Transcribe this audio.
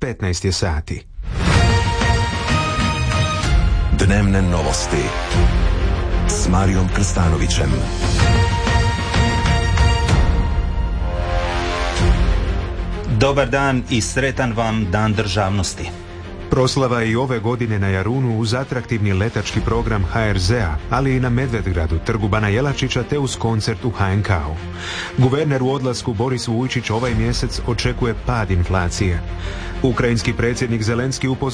15 je sati. Dnevne novosti s Marijom Krstanovićem. Dobar dan i sretan vam Dan državnosti. Proslava je i ove godine na Jarunu uz atraktivni letački program HRZ-a, ali i na Medvedgradu, Trgu Bana Jelačića te uz koncert u HNK-u. Guverner u odlasku Boris Vujčić ovaj mjesec očekuje pad inflacije. Ukrajinski predsjednik Zelenski